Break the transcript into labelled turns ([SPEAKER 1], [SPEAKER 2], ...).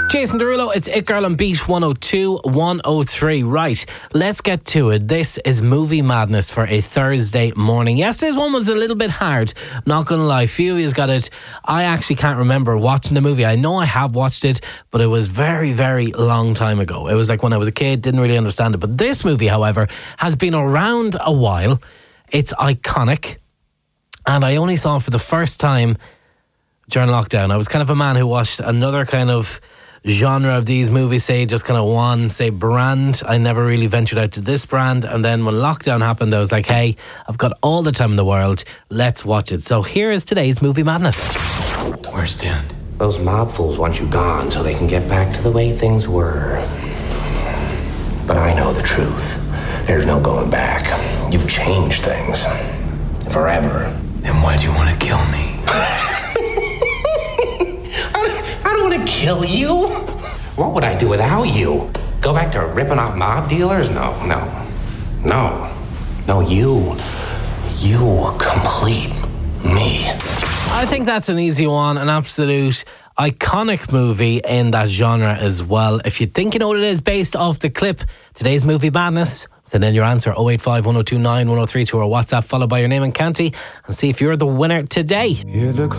[SPEAKER 1] Jason Derulo, it's It Girl on Beat 102, 103. Right, let's get to it. This is Movie Madness for a Thursday morning. Yesterday's one was a little bit hard, not going to lie. Few of you's got it. I actually can't remember watching the movie. I know I have watched it, but it was very, very long time ago. It was like when I was a kid, didn't really understand it. But this movie, however, has been around a while. It's iconic. And I only saw it for the first time during lockdown. I was kind of a man who watched another kind of genre of these movies, say just kind of one, say, brand. I never really ventured out to this brand. And then when lockdown happened, I was like, hey, I've got all the time in the world. Let's watch it. So here is today's Movie Madness.
[SPEAKER 2] Where's Dan?
[SPEAKER 3] Those mob fools want you gone so they can get back to the way things were. But I know the truth. There's no going back. You've changed things. Forever.
[SPEAKER 2] Then why do you want to kill me?
[SPEAKER 3] I don't want to kill you. What would I do without you? Go back to ripping off mob dealers? No. You complete me.
[SPEAKER 1] I think that's an easy one, an absolute iconic movie in that genre as well. If you think you know what it is based off the clip, today's Movie Madness, send in your answer 085 1029 103 to our WhatsApp, followed by your name and county, and see if you're the winner today.
[SPEAKER 4] You're the